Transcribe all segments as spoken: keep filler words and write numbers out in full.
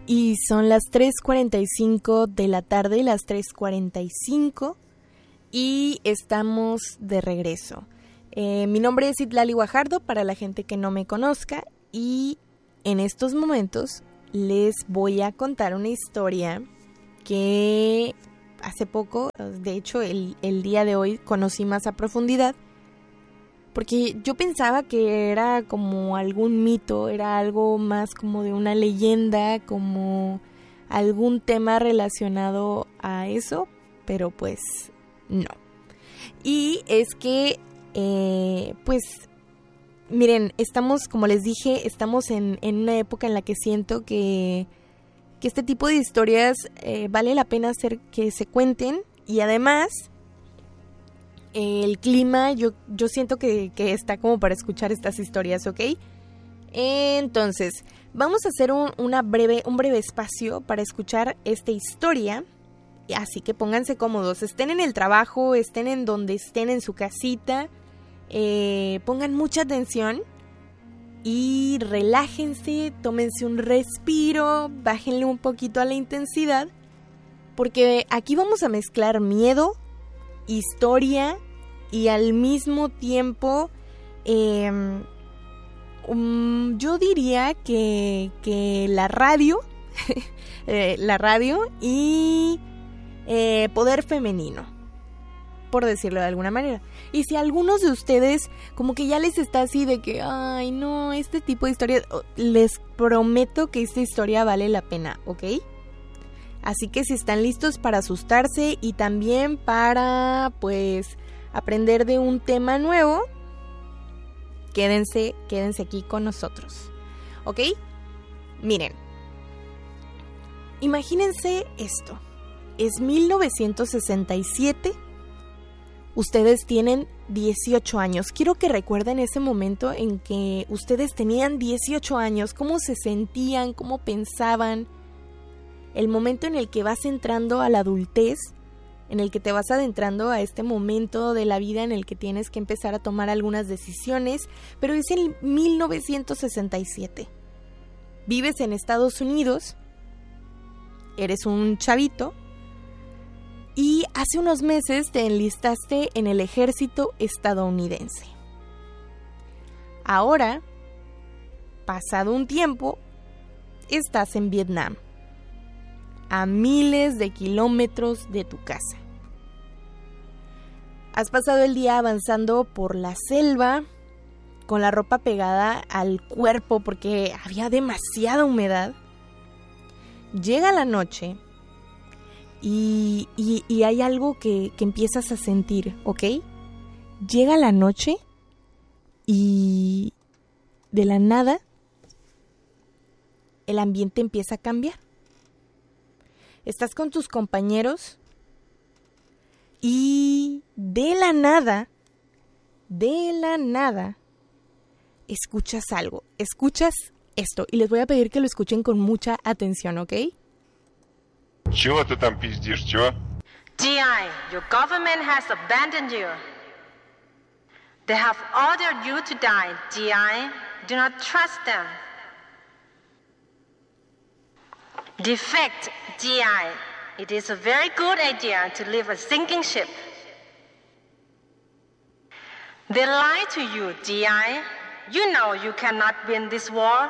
Y son las tres cuarenta y cinco de la tarde, las tres cuarenta y cinco, y estamos de regreso. Eh, mi nombre es Itlali Guajardo, para la gente que no me conozca, y en estos momentos les voy a contar una historia que hace poco, de hecho el, el día de hoy, conocí más a profundidad, porque yo pensaba que era como algún mito, era algo más como de una leyenda, como algún tema relacionado a eso, pero pues no. Y es que, eh, pues, miren, estamos, como les dije, estamos en, en una época en la que siento que, que este tipo de historias eh, vale la pena hacer que se cuenten, y además el clima, yo, yo siento que, que está como para escuchar estas historias, ¿ok? Entonces, vamos a hacer un, una breve, un breve espacio para escuchar esta historia, así que pónganse cómodos, estén en el trabajo, estén en donde estén en su casita, eh, pongan mucha atención y relájense, tómense un respiro, bájenle un poquito a la intensidad, porque aquí vamos a mezclar miedo, historia y al mismo tiempo eh, um, yo diría que, que la radio eh, la radio y eh, poder femenino, por decirlo de alguna manera. Y si a algunos de ustedes como que ya les está así de que ay no, este tipo de historia, les prometo que esta historia vale la pena, ¿ok? Así que si están listos para asustarse y también para, pues, aprender de un tema nuevo, quédense, quédense aquí con nosotros, ¿ok? Miren, imagínense esto, es mil novecientos sesenta y siete, ustedes tienen dieciocho años. Quiero que recuerden ese momento en que ustedes tenían dieciocho años, cómo se sentían, cómo pensaban. El momento en el que vas entrando a la adultez, en el que te vas adentrando a este momento de la vida en el que tienes que empezar a tomar algunas decisiones, pero es en mil novecientos sesenta y siete. Vives en Estados Unidos, eres un chavito, y hace unos meses te enlistaste en el ejército estadounidense. Ahora, pasado un tiempo, estás en Vietnam, a miles de kilómetros de tu casa. Has pasado el día avanzando por la selva, con la ropa pegada al cuerpo porque había demasiada humedad. Llega la noche y, y, y hay algo que, que empiezas a sentir, ¿ok? Llega la noche y de la nada el ambiente empieza a cambiar. Estás con tus compañeros y de la nada, de la nada, escuchas algo. Escuchas esto y les voy a pedir que lo escuchen con mucha atención, ¿ok? Чего ты там пиздишь, чего? G I, your government has abandoned you. They have ordered you to die, G I. Do not trust them. Defect, G I. It is a very good idea to leave a sinking ship. They lie to you, G I. You know you cannot win this war.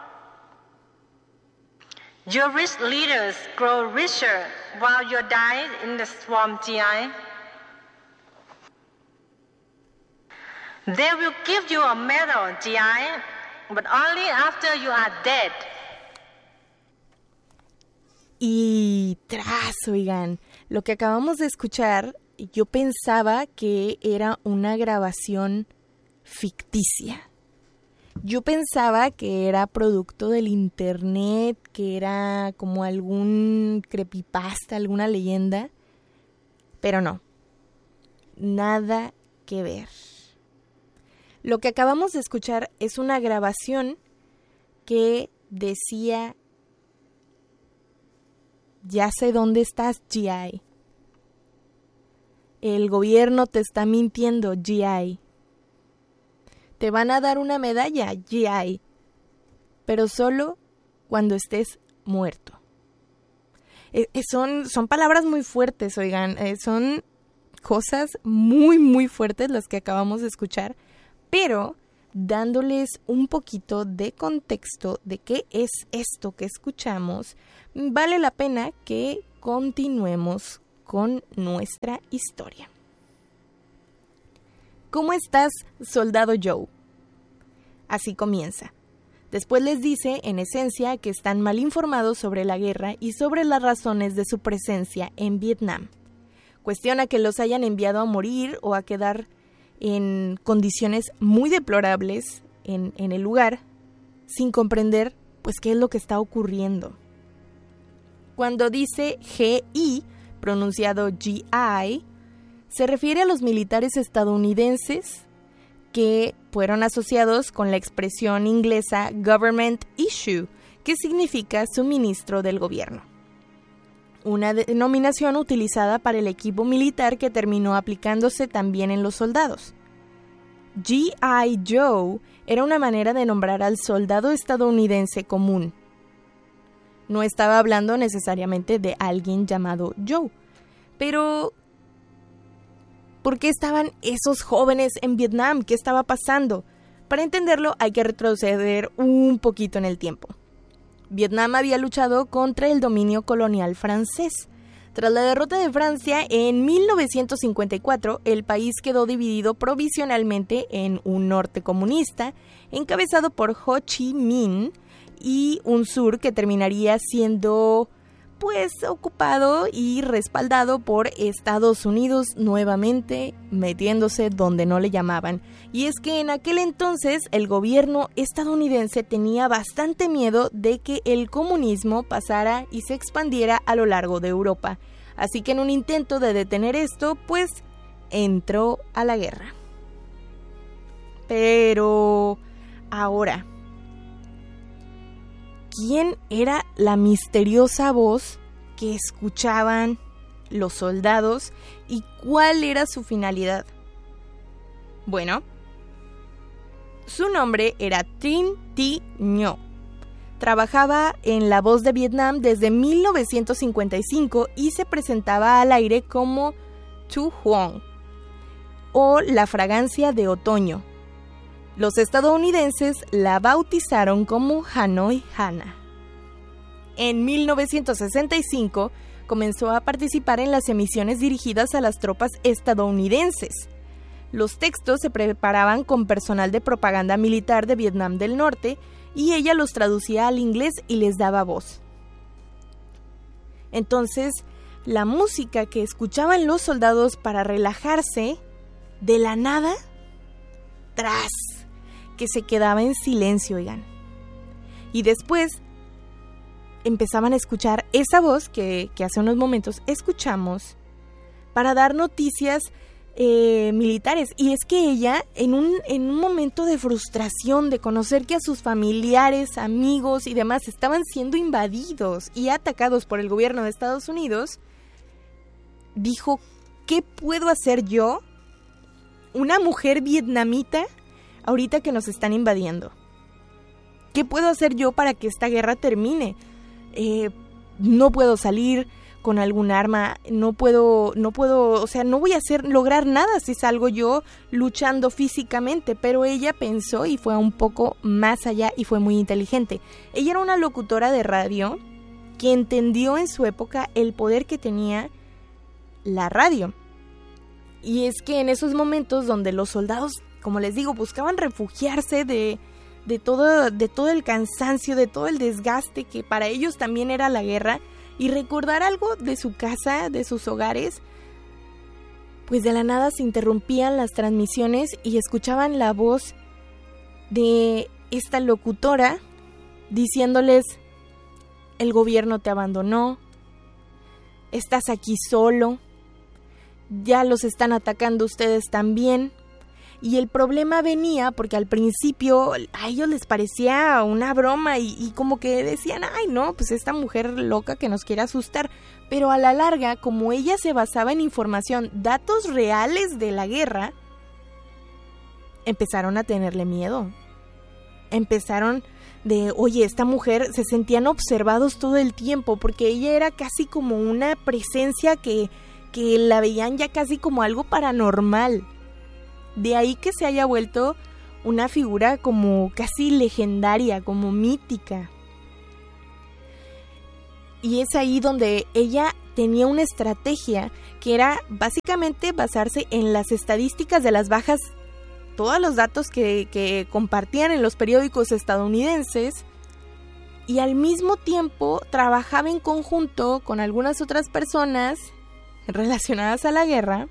Your rich leaders grow richer while you die in the swamp, G I. They will give you a medal, G I, but only after you are dead. Y tras, oigan, lo que acabamos de escuchar, yo pensaba que era una grabación ficticia. Yo pensaba que era producto del internet, que era como algún creepypasta, alguna leyenda, pero no, nada que ver. Lo que acabamos de escuchar es una grabación que decía: ya sé dónde estás, G I. El gobierno te está mintiendo, G I. Te van a dar una medalla, G I. Pero solo cuando estés muerto. Eh, eh, son, son palabras muy fuertes, oigan, eh, son cosas muy, muy fuertes las que acabamos de escuchar, pero dándoles un poquito de contexto de qué es esto que escuchamos, vale la pena que continuemos con nuestra historia. ¿Cómo estás, soldado Joe? Así comienza. Después les dice, en esencia, que están mal informados sobre la guerra y sobre las razones de su presencia en Vietnam. Cuestiona que los hayan enviado a morir o a quedar en condiciones muy deplorables en, en el lugar, sin comprender, pues, qué es lo que está ocurriendo. Cuando dice G I, pronunciado G I, se refiere a los militares estadounidenses que fueron asociados con la expresión inglesa Government Issue, que significa suministro del gobierno. Una denominación utilizada para el equipo militar que terminó aplicándose también en los soldados. G I Joe era una manera de nombrar al soldado estadounidense común. No estaba hablando necesariamente de alguien llamado Joe, pero ¿por qué estaban esos jóvenes en Vietnam? ¿Qué estaba pasando? Para entenderlo hay que retroceder un poquito en el tiempo. Vietnam había luchado contra el dominio colonial francés. Tras la derrota de Francia en mil novecientos cincuenta y cuatro, el país quedó dividido provisionalmente en un norte comunista, encabezado por Ho Chi Minh, y un sur que terminaría siendo, pues, ocupado y respaldado por Estados Unidos nuevamente, metiéndose donde no le llamaban. Y es que en aquel entonces el gobierno estadounidense tenía bastante miedo de que el comunismo pasara y se expandiera a lo largo de Europa. Así que en un intento de detener esto, pues, entró a la guerra. Pero ahora, ¿quién era la misteriosa voz que escuchaban los soldados y cuál era su finalidad? Bueno, su nombre era Trinh Thi Ngo. Trabajaba en La Voz de Vietnam desde mil novecientos cincuenta y cinco y se presentaba al aire como Tu Hoang o La Fragancia de Otoño. Los estadounidenses la bautizaron como Hanoi Hannah. En mil novecientos sesenta y cinco comenzó a participar en las emisiones dirigidas a las tropas estadounidenses. Los textos se preparaban con personal de propaganda militar de Vietnam del Norte y ella los traducía al inglés y les daba voz. Entonces, la música que escuchaban los soldados para relajarse, de la nada, tras, que se quedaba en silencio, oigan. Y después empezaban a escuchar esa voz que, que hace unos momentos escuchamos para dar noticias eh, militares. Y es que ella, en un, en un momento de frustración, de conocer que a sus familiares, amigos y demás estaban siendo invadidos y atacados por el gobierno de Estados Unidos, dijo, ¿qué puedo hacer yo, una mujer vietnamita, ahorita que nos están invadiendo? ¿Qué puedo hacer yo para que esta guerra termine? Eh, no puedo salir con algún arma, no puedo, no puedo, o sea, no voy a hacer, lograr nada si salgo yo luchando físicamente, pero ella pensó y fue un poco más allá y fue muy inteligente. Ella era una locutora de radio que entendió en su época el poder que tenía la radio. Y es que en esos momentos donde los soldados, como les digo, buscaban refugiarse de, de, todo, de todo el cansancio, de todo el desgaste que para ellos también era la guerra, y recordar algo de su casa, de sus hogares, pues de la nada se interrumpían las transmisiones y escuchaban la voz de esta locutora diciéndoles, el gobierno te abandonó, estás aquí solo, ya los están atacando ustedes también. Y el problema venía porque al principio a ellos les parecía una broma y, y como que decían, ay no, pues esta mujer loca que nos quiere asustar. Pero a la larga, como ella se basaba en información, datos reales de la guerra, empezaron a tenerle miedo. Empezaron de, oye, esta mujer, se sentían observados todo el tiempo, porque ella era casi como una presencia que, que la veían ya casi como algo paranormal. De ahí que se haya vuelto una figura como casi legendaria, como mítica. Y es ahí donde ella tenía una estrategia que era básicamente basarse en las estadísticas de las bajas, todos los datos que, que compartían en los periódicos estadounidenses, y al mismo tiempo trabajaba en conjunto con algunas otras personas relacionadas a la guerra,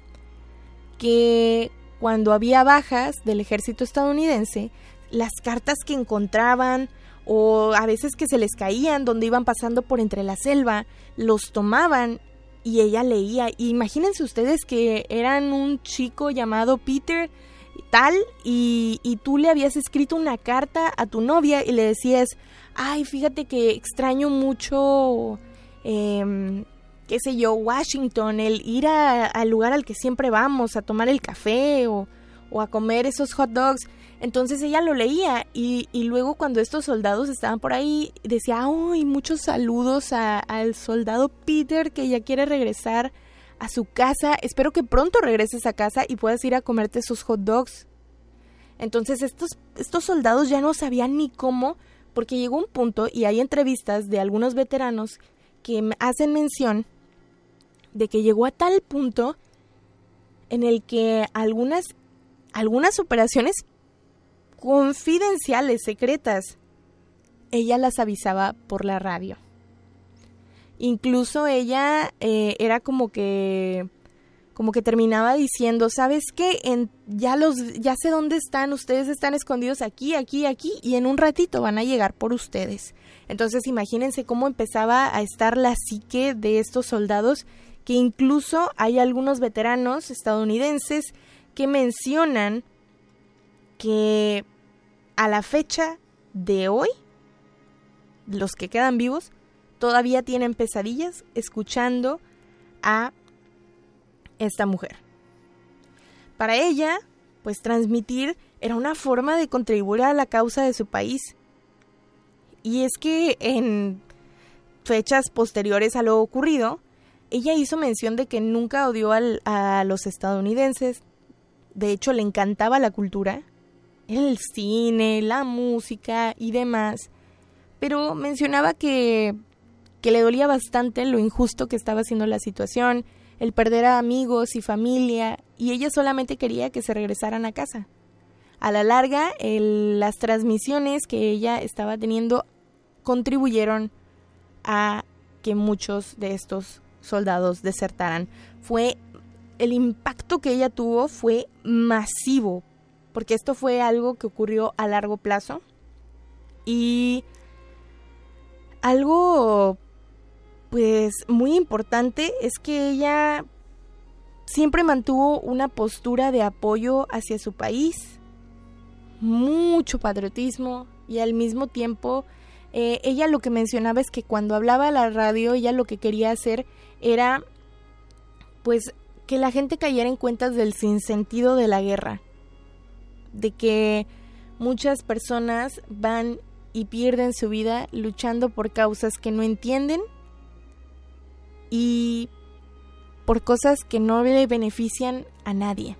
que cuando había bajas del ejército estadounidense, las cartas que encontraban o a veces que se les caían donde iban pasando por entre la selva, los tomaban y ella leía. Y imagínense ustedes que eran un chico llamado Peter tal y, y tú le habías escrito una carta a tu novia y le decías, ay, fíjate que extraño mucho, eh, qué sé yo, Washington, el ir a, al lugar al que siempre vamos a tomar el café o, o a comer esos hot dogs. Entonces ella lo leía y, y luego cuando estos soldados estaban por ahí decía, ¡ay, muchos saludos a, al soldado Peter que ya quiere regresar a su casa! Espero que pronto regreses a casa y puedas ir a comerte esos hot dogs. Entonces estos, estos soldados ya no sabían ni cómo, porque llegó un punto, y hay entrevistas de algunos veteranos que hacen mención de que llegó a tal punto en el que algunas, algunas operaciones confidenciales, secretas, ella las avisaba por la radio. Incluso ella eh, era como que como que terminaba diciendo, ¿sabes qué? En, ya los ya sé dónde están, ustedes están escondidos aquí, aquí, aquí, y en un ratito van a llegar por ustedes. Entonces imagínense cómo empezaba a estar la psique de estos soldados, que incluso hay algunos veteranos estadounidenses que mencionan que a la fecha de hoy, los que quedan vivos todavía tienen pesadillas escuchando a esta mujer. Para ella, pues transmitir era una forma de contribuir a la causa de su país. Y es que en fechas posteriores a lo ocurrido, ella hizo mención de que nunca odió al, a los estadounidenses. De hecho, le encantaba la cultura, el cine, la música y demás, pero mencionaba que, que le dolía bastante lo injusto que estaba siendo la situación, el perder a amigos y familia, y ella solamente quería que se regresaran a casa. A la larga, el, las transmisiones que ella estaba teniendo contribuyeron a que muchos de estos soldados desertaran. Fue, el impacto que ella tuvo fue masivo, porque esto fue algo que ocurrió a largo plazo. Y algo, pues, muy importante es que ella siempre mantuvo una postura de apoyo hacia su país, mucho patriotismo, y al mismo tiempo, eh, ella lo que mencionaba es que cuando hablaba a la radio, ella lo que quería hacer era, pues, que la gente cayera en cuentas del sinsentido de la guerra, de que muchas personas van y pierden su vida luchando por causas que no entienden y por cosas que no le benefician a nadie.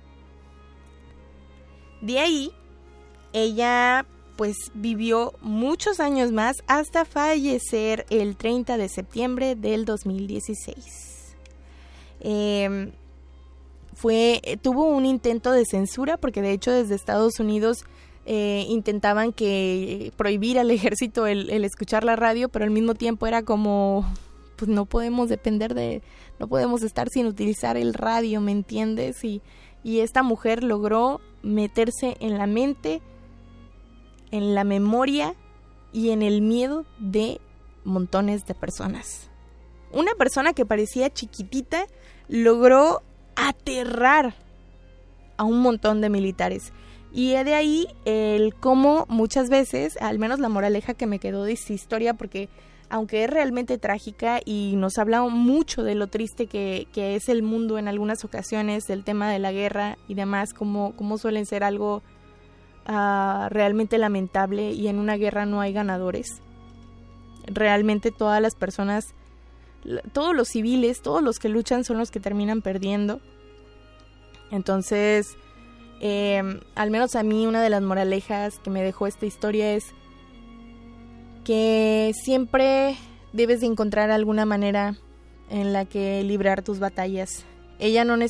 De ahí, ella pues vivió muchos años más hasta fallecer el treinta de septiembre del dos mil dieciséis. Eh, Fue, tuvo un intento de censura, porque de hecho desde Estados Unidos eh, intentaban que prohibir al ejército el, el escuchar la radio, pero al mismo tiempo era como, pues no podemos depender de, no podemos estar sin utilizar el radio, ¿me entiendes? Y, y esta mujer logró meterse en la mente, en la memoria y en el miedo de montones de personas. Una persona que parecía chiquitita logró aterrar a un montón de militares. Y de ahí el cómo muchas veces, al menos la moraleja que me quedó de esta historia, porque aunque es realmente trágica y nos habla mucho de lo triste que, que es el mundo en algunas ocasiones, del tema de la guerra y demás, como, como suelen ser algo uh, realmente lamentable, y en una guerra no hay ganadores. Realmente todas las personas, todos los civiles, todos los que luchan son los que terminan perdiendo. Entonces, eh, al menos a mí, una de las moralejas que me dejó esta historia es que siempre debes de encontrar alguna manera en la que librar tus batallas. Ella no